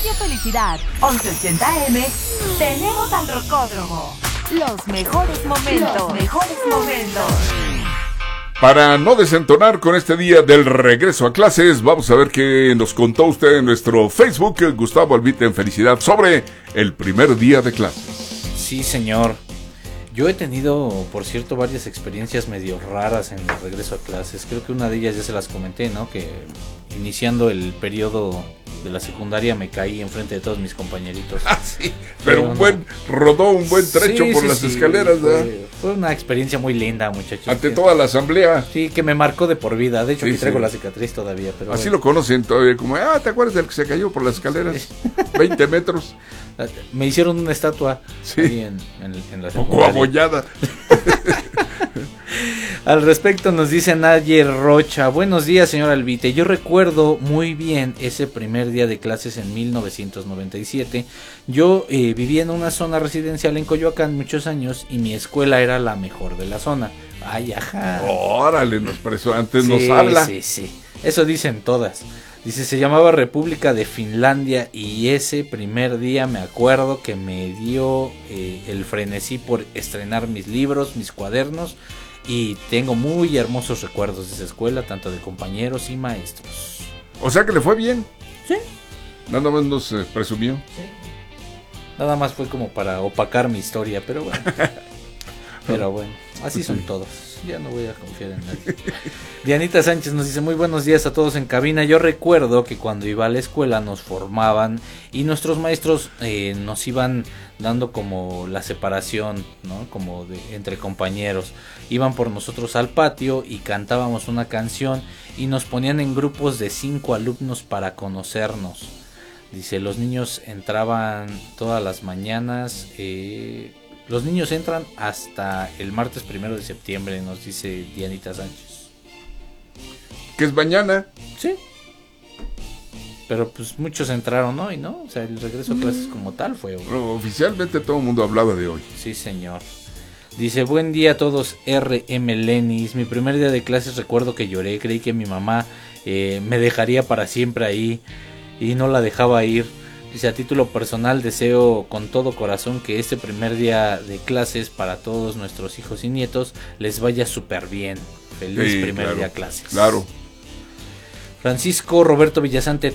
Radio Felicidad 1180M tenemos al Rocódromo. Los mejores momentos. Para no desentonar con este día del regreso a clases, vamos a ver qué nos contó usted en nuestro Facebook, Gustavo Albite en Felicidad, sobre el primer día de clases. Sí, señor. Yo he tenido, por cierto, varias experiencias medio raras en el regreso a clases. Creo que una de ellas ya se las comenté, ¿no? Que iniciando el periodo de la secundaria me caí enfrente de todos mis compañeritos. Ah, sí, pero rodó un buen trecho por las escaleras, ¿verdad? Fue una experiencia muy linda, muchachos. Ante toda la asamblea. Sí, que me marcó de por vida. De hecho, aquí traigo la cicatriz todavía. Pero así lo conocen todavía, como, ¿te acuerdas del que se cayó por las escaleras? Sí. 20 metros. Me hicieron una estatua ahí en la secundaria. Poco abollada. Al respecto nos dice Nayer Rocha: buenos días, señor Albite. Yo recuerdo muy bien ese primer día de clases en 1997. Yo vivía en una zona residencial en Coyoacán muchos años y mi escuela era la mejor de la zona. Ay, ajá. Órale, nos habla. Sí. Eso dicen todas. Dice, se llamaba República de Finlandia y ese primer día me acuerdo que me dio el frenesí por estrenar mis libros, mis cuadernos, y tengo muy hermosos recuerdos de esa escuela, tanto de compañeros y maestros. O sea que le fue bien. Sí. Nada más nos presumió. Sí. Nada más fue como para opacar mi historia, pero bueno. Pero bueno, así son todos. Ya no voy a confiar en nadie. Dianita Sánchez nos dice: muy buenos días a todos en cabina. Yo recuerdo que cuando iba a la escuela nos formaban y nuestros maestros nos iban dando como la separación, ¿no? Como entre compañeros. Iban por nosotros al patio y cantábamos una canción y nos ponían en grupos de 5 alumnos para conocernos. Dice, los niños entraban todas las mañanas. Los niños entran hasta el martes 1 de septiembre, nos dice Dianita Sánchez. ¿Que es mañana? Sí. Pero pues muchos entraron hoy, ¿no? O sea, el regreso a clases como tal fue hoy. Pero oficialmente todo el mundo hablaba de hoy. Sí, señor. Dice, buen día a todos, R.M. Lenis. Mi primer día de clases recuerdo que lloré. Creí que mi mamá me dejaría para siempre ahí y no la dejaba ir. Dice, a título personal deseo con todo corazón que este primer día de clases para todos nuestros hijos y nietos les vaya súper bien. Feliz primer día de clases. Claro. Francisco Roberto Villasante